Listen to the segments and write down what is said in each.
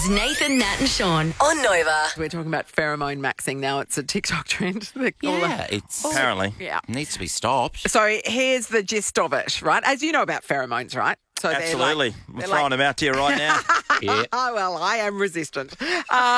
is Nathan, Nat and Sean on Nova. We're talking about pheromone maxing now. It's a TikTok trend. It's Apparently. needs to be stopped. So here's the gist of it, right? As you know about pheromones, right? So Absolutely. We're throwing them out to you right now. Yeah. Oh, well, I am resistant. So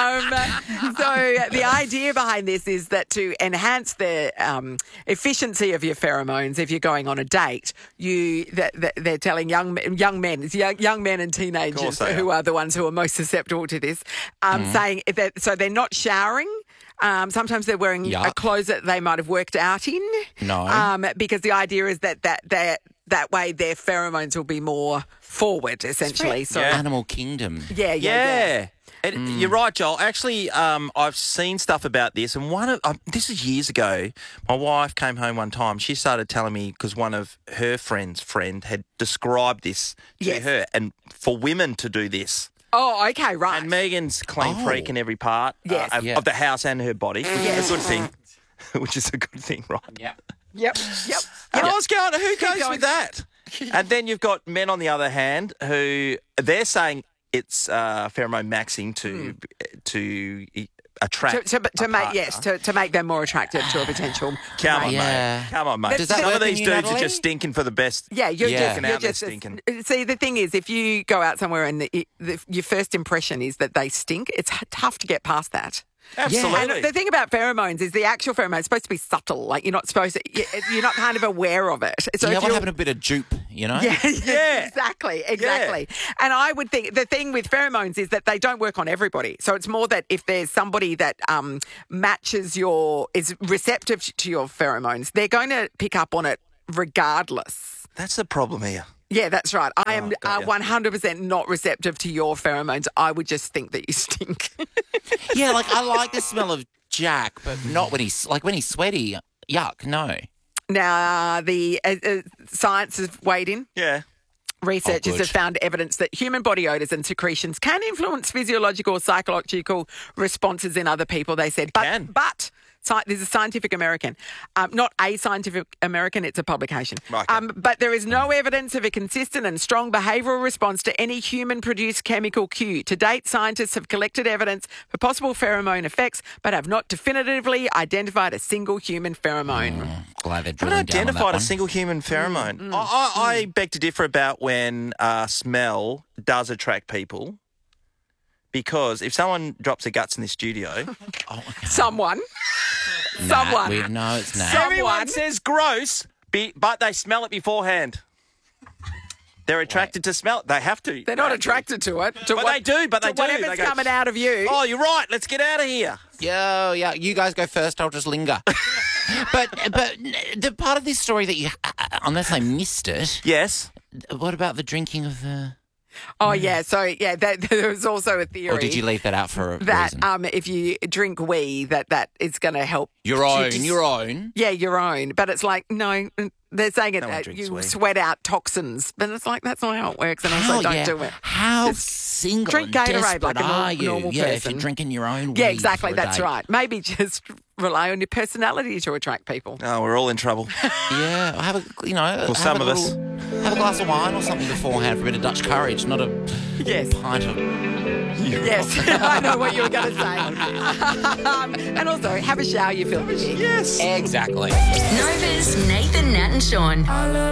the idea behind this is that to enhance the efficiency of your pheromones, if you're going on a date, they're telling young men and teenagers who are the ones who are most susceptible to this, saying that so they're not showering. Sometimes they're wearing clothes that they might have worked out in. No. Because the idea is that way their pheromones will be more forward, essentially. So Animal Kingdom. Yeah. And you're right, Joel. Actually, I've seen stuff about this, and this is years ago. My wife came home one time. She started telling me because one of her friend had described this to her, and for women to do this. Oh, okay, right. And Megan's clean freak in every part of the house and her body, which is a good thing. Which is a good thing, right? Yep. And I was going, who goes with that? And then you've got men on the other hand who they're saying it's pheromone maxing to attract to make them more attractive to a potential. Come on, mate. Does that Some work of these in you, dudes Natalie? are just stinking for the best. Yeah, you're out there just stinking. See, the thing is, if you go out somewhere and your first impression is that they stink, it's tough to get past that. Absolutely. And the thing about pheromones is the actual pheromone is supposed to be subtle. Like you're not you're not kind of aware of it. So You want having a bit of dupe, you know? Yeah, exactly. And I would think the thing with pheromones is that they don't work on everybody. So it's more that if there's somebody that is receptive to your pheromones, they're going to pick up on it regardless. That's the problem here. Yeah, that's right. I am 100% not receptive to your pheromones. I would just think that you stink. Yeah, like I like the smell of Jack, but not when he's sweaty. Yuck, no. Now, the science has weighed in. Yeah. Researchers have found evidence that human body odours and secretions can influence physiological or psychological responses in other people, they said. But this is Scientific American, not a Scientific American, it's a publication. Right. But there is no evidence of a consistent and strong behavioural response to any human-produced chemical cue. To date, scientists have collected evidence for possible pheromone effects, but have not definitively identified a single human pheromone. Glad they're Haven't drilling down on that identified a one. single human pheromone. I beg to differ about when smell does attract people. Because if someone drops their guts in the studio... Someone. No, it's not. Everyone says gross, but they smell it beforehand. They're attracted to smell it. They have to. They're not attracted to it. They do. Whatever's They go, coming out of you. Oh, you're right. Let's get out of here. Yeah, you guys go first. I'll just linger. But the part of this story that you, unless I missed it. Yes. What about the drinking of the... Oh, yeah. So, there was also a theory. Or did you leave that out for a that reason? If you drink wee, that is going to help. Your own? Yeah, your own. But it's like, no, they're saying you wee. sweat out toxins. But it's like, that's not how it works. And also don't do it. How Just single drink and Gatorade desperate like a are you? normal Yeah, if person. you're drinking your own weed. Yeah, exactly. for a That's date. right. Maybe just rely on your personality to attract people. Oh, we're all in trouble. Yeah, have a some of us. Have a glass of wine or something beforehand for a bit of Dutch courage, not a pint of... Yes, I know what you were going to say. And also, have a shower, you feel. Yes. Exactly. Nova's Nathan, Nat and Sean.